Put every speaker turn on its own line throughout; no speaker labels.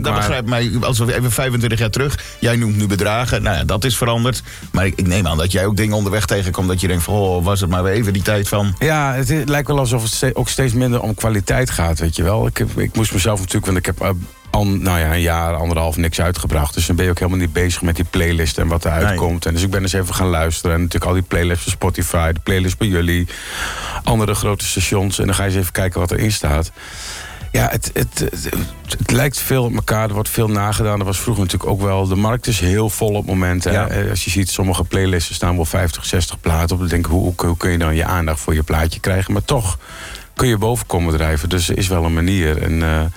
dat begrijpt mij. Als we even 25 jaar terug. Jij noemt nu bedragen. Nou ja, dat is veranderd. Maar ik neem aan dat jij ook dingen onderweg tegenkomt. Dat je denkt van, was het maar weer even die tijd van.
Ja, het lijkt wel alsof het ook steeds minder om kwaliteit gaat, weet je wel. Ik moest mezelf natuurlijk, want ik heb een jaar, anderhalf niks uitgebracht. Dus dan ben je ook helemaal niet bezig met die playlist en wat er uitkomt. En dus ik ben eens even gaan luisteren. En natuurlijk al die playlists van Spotify, de playlist bij jullie, andere grote stations. En dan ga je eens even kijken wat erin staat. Ja, het lijkt veel op elkaar. Er wordt veel nagedaan. Dat was vroeger natuurlijk ook wel. De markt is heel vol op momenten. Ja. Als je ziet, sommige playlisten staan wel 50, 60 platen op. Dan denk ik, hoe kun je dan je aandacht voor je plaatje krijgen? Maar toch kun je boven komen drijven. Dus er is wel een manier. En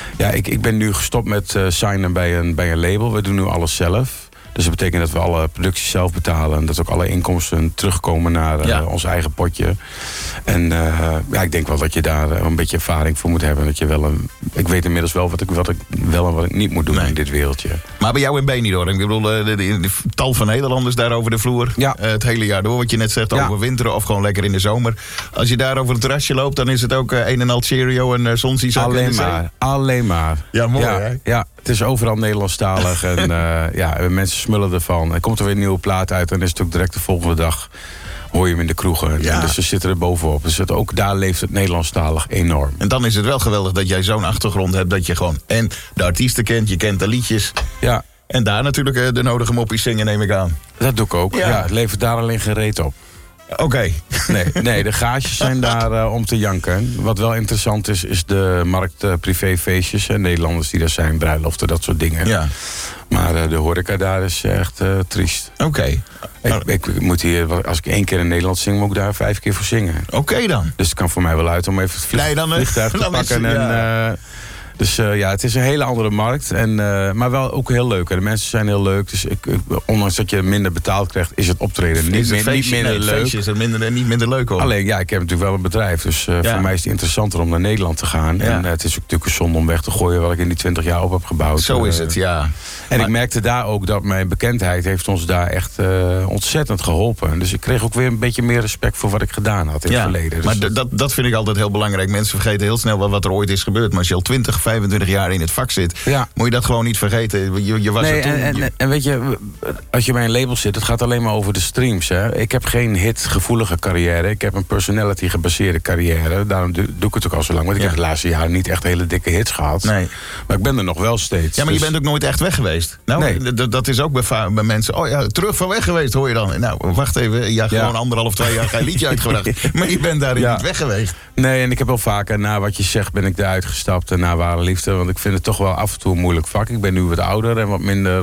ik ben nu gestopt met signen bij een label. We doen nu alles zelf. Dus dat betekent dat we alle producties zelf betalen. En dat ook alle inkomsten terugkomen naar ons eigen potje. En ik denk wel dat je daar een beetje ervaring voor moet hebben. Dat je wel ik weet inmiddels wel wat ik wel en wat ik niet moet doen in dit wereldje.
Maar bij jou in Benidorm, ik bedoel, de tal van Nederlanders daar over de vloer. Ja. Het hele jaar door, wat je net zegt, over winteren of gewoon lekker in de zomer. Als je daar over het terrasje loopt, dan is het ook een en al Cheerio en Sonsiezak.
Alleen maar.
Ja, mooi hè?
Ja. Het is overal Nederlandstalig en mensen smullen ervan. Er komt er weer een nieuwe plaat uit en is het ook direct de volgende dag hoor je hem in de kroegen. Ja. Dus ze zitten er bovenop. Dus ook daar leeft het Nederlandstalig enorm.
En dan is het wel geweldig dat jij zo'n achtergrond hebt dat je gewoon en de artiesten kent, je kent de liedjes. Ja. En daar natuurlijk de nodige moppies zingen, neem ik aan.
Dat doe ik ook. Ja, het levert daar alleen geen reet op.
Oké.
Nee, de gages zijn daar om te janken. Wat wel interessant is de markt privéfeestjes. Nederlanders die daar zijn, bruiloften, dat soort dingen. Ja. Maar de horeca daar is echt triest.
Oké.
Ik moet hier, als ik 1 keer in Nederland zing, moet ik daar 5 keer voor zingen.
Oké dan.
Dus het kan voor mij wel uit om even het vliegtuig te pakken. Dus het is een hele andere markt. Maar wel ook heel leuk. En de mensen zijn heel leuk. Dus ondanks dat je minder betaald krijgt, is het optreden niet minder leuk.
Is het niet minder leuk hoor.
Alleen, ik heb natuurlijk wel een bedrijf. Dus voor mij is het interessanter om naar Nederland te gaan. Ja. En het is ook natuurlijk een zonde om weg te gooien wat ik in die 20 jaar op heb gebouwd.
Zo is het, ja.
En ik merkte daar ook dat mijn bekendheid heeft ons daar echt ontzettend geholpen. Dus ik kreeg ook weer een beetje meer respect voor wat ik gedaan had in het verleden. Dus
maar dat vind ik altijd heel belangrijk. Mensen vergeten heel snel wat er ooit is gebeurd. Maar als je al 20, 25 jaar in het vak zit, moet je dat gewoon niet vergeten. Je was er toen.
En weet je, als je bij een label zit, het gaat alleen maar over de streams. Hè. Ik heb geen hitgevoelige carrière. Ik heb een personality gebaseerde carrière. Daarom doe ik het ook al zo lang. Want ik heb de laatste jaren niet echt hele dikke hits gehad. Nee. Maar ik ben er nog wel steeds.
Ja, maar je bent ook nooit echt weg geweest. Nou, nee. Dat is ook bij mensen. Oh ja, terug van weg geweest, hoor je dan. Nou, wacht even. Ja, gewoon 1,5, 2 jaar geen liedje uitgebracht. Maar je bent daarin niet weg geweest.
Nee, en ik heb wel vaker, na wat je zegt, ben ik eruit gestapt. En na Ware Liefde. Want ik vind het toch wel af en toe een moeilijk vak. Ik ben nu wat ouder en wat minder.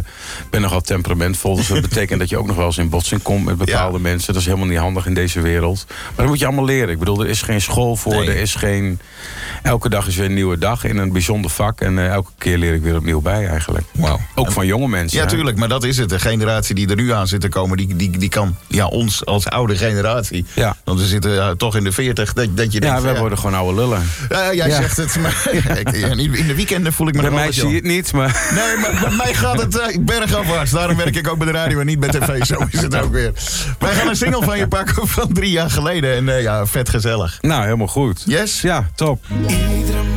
Ik ben nogal temperamentvol. Dus dat betekent dat je ook nog wel eens in botsing komt met bepaalde mensen. Dat is helemaal niet handig in deze wereld. Maar dat moet je allemaal leren. Ik bedoel, er is geen school voor. Nee. Er is geen. Elke dag is weer een nieuwe dag in een bijzonder vak. En elke keer leer ik weer opnieuw bij eigenlijk. Wow. Ook van jonge mensen.
Ja, tuurlijk. Maar dat is het. De generatie die er nu aan zit te komen, die kan ons als oude generatie. Ja. Want we zitten toch in de 40. Dat je denkt,
we worden gewoon oude lullen.
Jij zegt het. Maar in de weekenden voel ik me
bij mij zie je het niet, maar.
Nee, maar bij mij gaat het bergafwaarts. Daarom werk ik ook bij de radio en niet bij tv. Zo is het ook weer. Wij gaan een single van je pakken van 3 jaar geleden. En vet gezellig.
Nou, helemaal goed.
Yes?
Ja, top.